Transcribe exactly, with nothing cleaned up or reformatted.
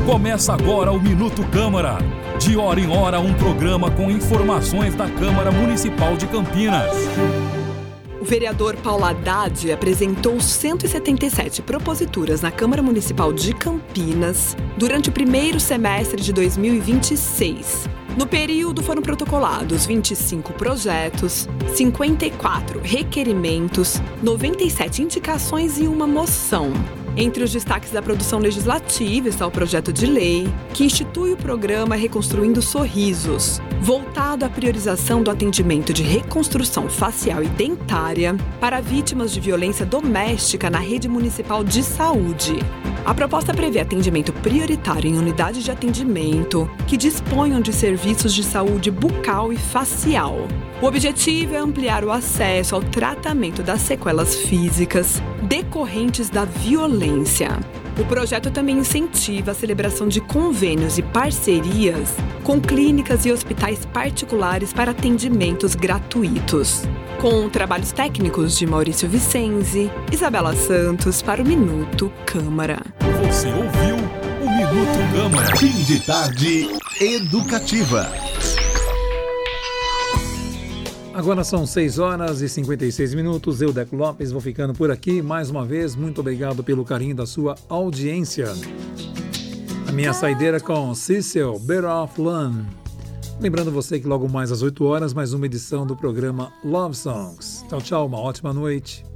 Começa agora o Minuto Câmara. De hora em hora, um programa com informações da Câmara Municipal de Campinas. O vereador Paulo Haddad apresentou cento e setenta e sete proposituras na Câmara Municipal de Campinas durante o primeiro semestre de dois mil e vinte e seis. No período foram protocolados vinte e cinco projetos, cinquenta e quatro requerimentos, noventa e sete indicações e uma moção. Entre os destaques da produção legislativa está o projeto de lei, que institui o programa Reconstruindo Sorrisos, voltado à priorização do atendimento de reconstrução facial e dentária para vítimas de violência doméstica na rede municipal de saúde. A proposta prevê atendimento prioritário em unidades de atendimento que disponham de serviços de saúde bucal e facial. O objetivo é ampliar o acesso ao tratamento das sequelas físicas decorrentes da violência. O projeto também incentiva a celebração de convênios e parcerias com clínicas e hospitais particulares para atendimentos gratuitos. Com trabalhos técnicos de Maurício Vicenzi, Isabela Santos para o Minuto Câmara. Você ouviu o Minuto Câmara. Fim de tarde educativa. Agora são seis horas e cinquenta e seis minutos. Eu, Deco Lopes, vou ficando por aqui. Mais uma vez, muito obrigado pelo carinho da sua audiência. A minha saideira com Cecil, Better Off Alone. Lembrando você que logo mais às oito horas, mais uma edição do programa Love Songs. Tchau, tchau, uma ótima noite.